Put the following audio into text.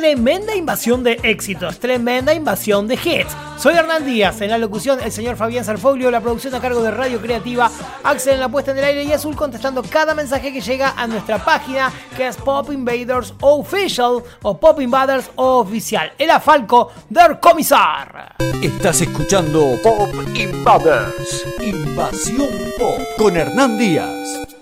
tremenda invasión de éxitos, tremenda invasión de hits. Soy Hernán Díaz, en la locución el señor Fabián Sarfoglio, la producción a cargo de Radio Creativa, Axel en la puesta en el aire y Azul contestando cada mensaje que llega a nuestra página, que es Pop Invaders Official o Pop Invaders Oficial. Era Falco, der Comisar. Estás escuchando Pop Invaders, Invasión Pop, con Hernán Díaz.